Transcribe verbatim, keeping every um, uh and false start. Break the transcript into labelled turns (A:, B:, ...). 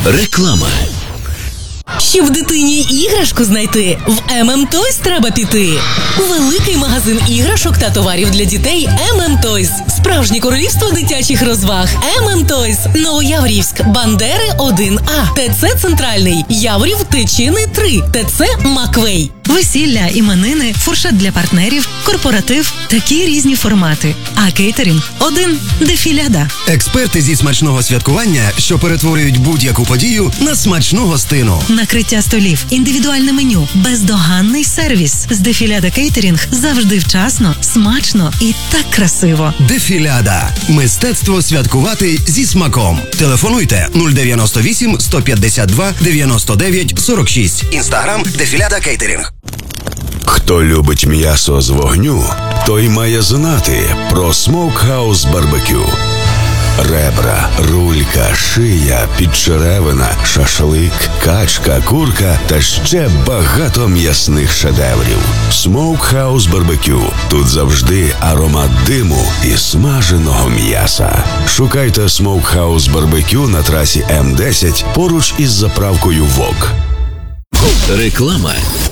A: Реклама.
B: Щоб дитині іграшку знайти, в ем ем Toys треба піти. Великий магазин іграшок та товарів для дітей ем ем Toys. Справжнє королівство дитячих розваг. ем ем Toys. Новояворівськ. Бандери один А. ТЦ Центральний. Яворів Тичини три. ТЦ Маквей.
C: Весілля, іменини, фуршет для партнерів, корпоратив – такі різні формати. А кейтеринг – один. Дефіляда.
D: Експерти зі смачного святкування, що перетворюють будь-яку подію на смачну гостину.
C: Накриття столів, індивідуальне меню, бездоганний сервіс. З Дефіляда кейтеринг завжди вчасно, смачно і так красиво.
D: Дефіляда. Мистецтво святкувати зі смаком. Телефонуйте нуль дев'яносто вісім сто п'ятдесят два дев'яносто дев'ять сорок шість. Інстаграм Дефіляда кейтеринг.
A: Хто любить м'ясо з вогню, той має знати про Smokehouse BBQ. Ребра, рулька, шия, підчеревина, шашлик, качка, курка та ще багато м'ясних шедеврів. Smokehouse BBQ. Тут завжди аромат диму і смаженого м'яса. Шукайте Smokehouse BBQ на трасі М десять поруч із заправкою ВОК. Реклама.